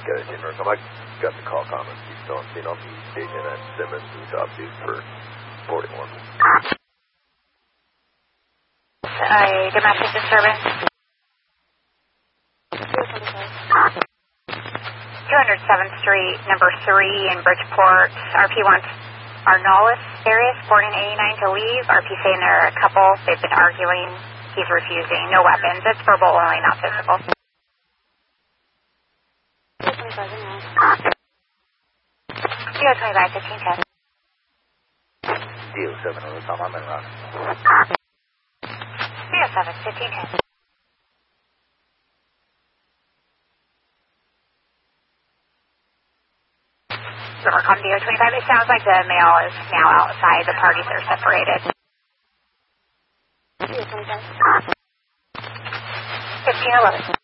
Got it, Jim Merkel. I got the call comments. He's still on scene on the station at Simmons and top due for 41. Domestic disturbance. 207th Street, number 3 in Bridgeport. RP wants Arnollis area, 1489 to leave. RP saying there are a couple. They've been arguing. He's refusing. No weapons. It's verbal only, not physical. 025, 1510. D07 on the top. I'm in route. 307, 1510. Rivercom D025, it sounds like the male is now outside. The parties are separated. 1511.